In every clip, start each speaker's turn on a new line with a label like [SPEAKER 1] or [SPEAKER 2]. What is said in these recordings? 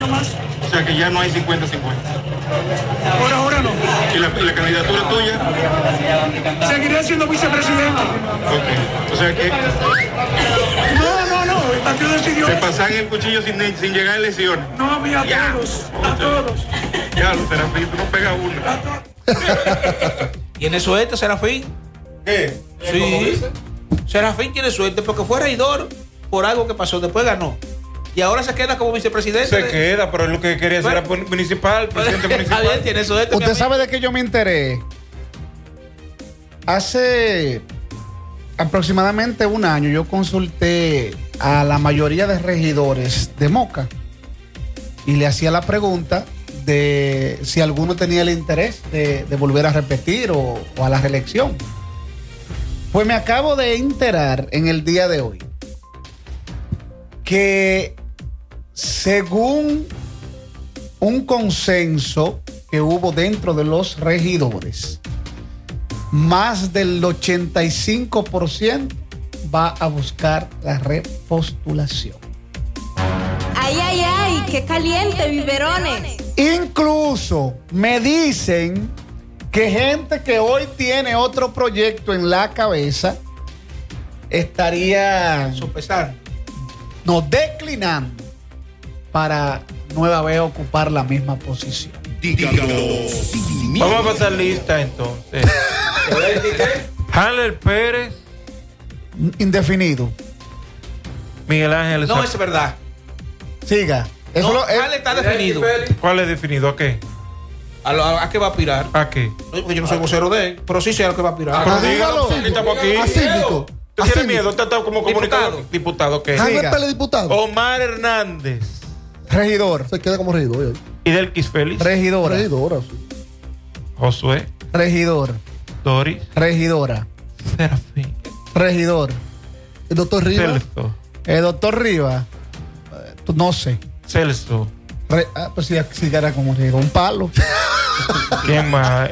[SPEAKER 1] más.
[SPEAKER 2] O sea que ya no hay 50-50.
[SPEAKER 1] Por ahora no.
[SPEAKER 2] ¿Y la candidatura tuya?
[SPEAKER 1] Seguiré siendo vicepresidente.
[SPEAKER 2] Ok. O sea que
[SPEAKER 1] No, el partido decidió.
[SPEAKER 2] te pasan el cuchillo sin llegar a elecciones.
[SPEAKER 1] No, a todos.
[SPEAKER 2] Ya, Serafín, tú no pegas una.
[SPEAKER 3] ¿Tiene suerte, Serafín?
[SPEAKER 2] ¿Qué?
[SPEAKER 3] Sí. Serafín tiene suerte porque fue regidor por algo que pasó, después ganó. Y ahora se queda como vicepresidente.
[SPEAKER 2] Se queda, pero es lo que quería ser era municipal, presidente municipal.
[SPEAKER 3] Javier tiene suerte.
[SPEAKER 4] Usted sabe de qué yo me enteré. Hace aproximadamente un año yo consulté a la mayoría de regidores de Moca y le hacía la pregunta de si alguno tenía el interés de volver a repetir o a la reelección. Pues me acabo de enterar en el día de hoy que según un consenso que hubo dentro de los regidores, más del 85% va a buscar la repostulación.
[SPEAKER 5] Ay, qué caliente, biberones.
[SPEAKER 4] Incluso me dicen que gente que hoy tiene otro proyecto en la cabeza estaría declinando para nueva vez ocupar la misma posición.
[SPEAKER 2] Vamos a pasar lista entonces. Haller Pérez.
[SPEAKER 4] Indefinido.
[SPEAKER 2] Miguel Ángel.
[SPEAKER 3] No, es verdad.
[SPEAKER 4] Siga.
[SPEAKER 3] Eso no, Haller está definido.
[SPEAKER 2] ¿Cuál es definido? ¿A qué?
[SPEAKER 3] ¿A qué va a aspirar?
[SPEAKER 2] ¿A qué?
[SPEAKER 3] No, porque yo no soy vocero de él, pero sí sé a lo que va a aspirar.
[SPEAKER 2] Pero dígalo, estamos aquí.
[SPEAKER 4] A síndico.
[SPEAKER 2] ¿Tú tienes miedo? ¿Tú estás como comunicado? Diputado, ¿qué?
[SPEAKER 4] Haller Pérez,
[SPEAKER 6] diputado.
[SPEAKER 2] Omar Hernández.
[SPEAKER 4] Regidor.
[SPEAKER 6] Se queda como regidor.
[SPEAKER 2] ¿Y Delquis Félix?
[SPEAKER 4] Regidora.
[SPEAKER 6] Regidora, sí.
[SPEAKER 2] Josué.
[SPEAKER 4] Regidor.
[SPEAKER 2] Doris.
[SPEAKER 4] Regidora.
[SPEAKER 2] Serafín.
[SPEAKER 4] Regidor.
[SPEAKER 6] El doctor Rivas.
[SPEAKER 2] Celso.
[SPEAKER 4] El doctor Rivas. No sé.
[SPEAKER 2] Celso.
[SPEAKER 4] Pues si era como regidor. Un palo.
[SPEAKER 2] ¿Quién más?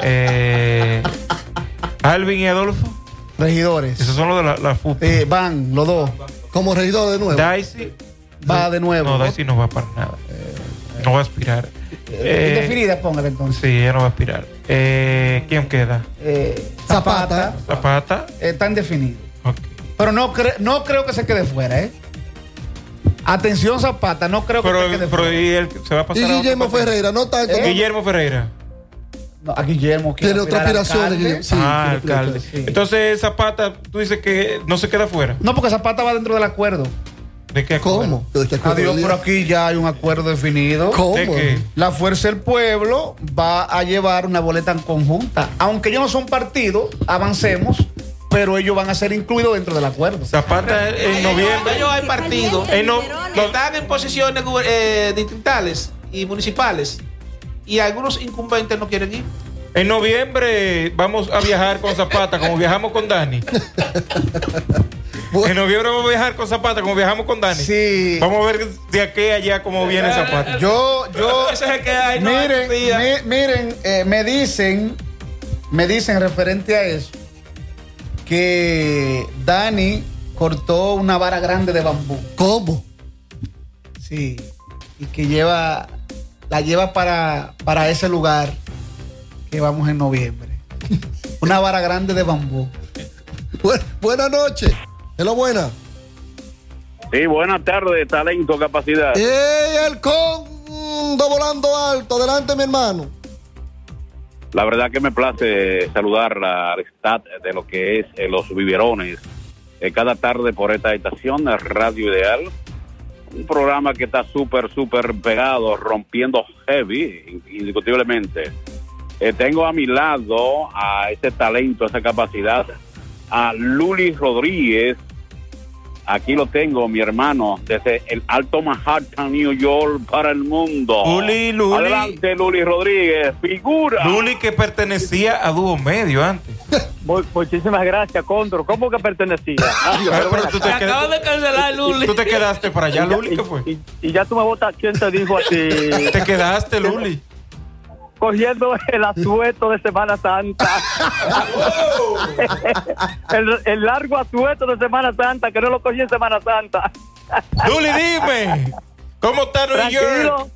[SPEAKER 2] Alvin y Adolfo.
[SPEAKER 4] Regidores.
[SPEAKER 2] Esos son los de la FUP.
[SPEAKER 4] Van los dos.
[SPEAKER 6] Como regidor de nuevo.
[SPEAKER 2] Daisy.
[SPEAKER 4] Va de nuevo.
[SPEAKER 2] No, Daisy no va para nada. No va a aspirar.
[SPEAKER 4] Indefinida, póngale entonces.
[SPEAKER 2] Sí, ella no va a aspirar. ¿Quién queda?
[SPEAKER 4] Zapata.
[SPEAKER 2] Zapata.
[SPEAKER 4] Está indefinido.
[SPEAKER 2] Okay.
[SPEAKER 4] Pero no creo que se quede fuera, ¿eh? Atención, Zapata, no creo que se quede fuera.
[SPEAKER 2] Y él se va a pasar.
[SPEAKER 6] Y Guillermo Ferreira, no tanto.
[SPEAKER 2] Guillermo Ferreira.
[SPEAKER 4] No, a Guillermo
[SPEAKER 6] tiene otra aspiración.
[SPEAKER 4] Sí,
[SPEAKER 2] alcalde. Sí. Entonces, Zapata, tú dices que no se queda fuera.
[SPEAKER 4] No, porque Zapata va dentro del acuerdo.
[SPEAKER 2] ¿De qué acuerdo?
[SPEAKER 6] ¿Cómo? ¿De qué acuerdo?
[SPEAKER 4] Adiós, por aquí ya hay un acuerdo definido.
[SPEAKER 6] ¿Cómo?
[SPEAKER 2] ¿De qué?
[SPEAKER 4] La Fuerza del Pueblo va a llevar una boleta en conjunta. Aunque ellos no son partido, avancemos, pero ellos van a ser incluidos dentro del acuerdo.
[SPEAKER 2] Zapata en noviembre.
[SPEAKER 3] Ellos hay partidos que están en posiciones distritales y municipales y algunos incumbentes no quieren ir.
[SPEAKER 2] En noviembre vamos a viajar con Zapata como viajamos con Dani. En noviembre vamos a viajar con Zapata como viajamos con Dani.
[SPEAKER 4] Sí.
[SPEAKER 2] Vamos a ver de aquí a allá cómo viene Zapata.
[SPEAKER 4] Ese es el que hay, miren, me dicen referente a eso que Dani cortó una vara grande de bambú.
[SPEAKER 6] ¿Cómo?
[SPEAKER 4] Sí. Y que la lleva para ese lugar que vamos en noviembre. Una vara grande de bambú.
[SPEAKER 6] Buenas noches. Hello, buena.
[SPEAKER 7] Sí, buenas tardes, talento, capacidad.
[SPEAKER 6] El Condo volando alto. Adelante, mi hermano.
[SPEAKER 7] La verdad que me place saludar al staff de lo que es los biberones. Cada tarde por esta estación de Radio Ideal. Un programa que está súper pegado, rompiendo heavy, indiscutiblemente. Tengo a mi lado a ese talento, a esa capacidad, a Luli Rodríguez. Aquí lo tengo, mi hermano, desde el Alto Manhattan, New York, para el mundo.
[SPEAKER 2] Luli.
[SPEAKER 7] Adelante, Luli Rodríguez, figura.
[SPEAKER 2] Luli que pertenecía a Dúo Medio antes.
[SPEAKER 8] Muchísimas gracias, Condor. ¿Cómo que pertenecía?
[SPEAKER 2] Pero tú te
[SPEAKER 3] acabas de cancelar, Luli.
[SPEAKER 2] Tú te quedaste para allá, Luli, ¿qué fue?
[SPEAKER 8] Y ya tú me votas, ¿quién te dijo a ti?
[SPEAKER 2] Te quedaste, Luli.
[SPEAKER 8] Cogiendo el asueto de Semana Santa. el largo asueto de Semana Santa, que no lo cogí en Semana Santa.
[SPEAKER 2] Luli, dime, ¿cómo está New York?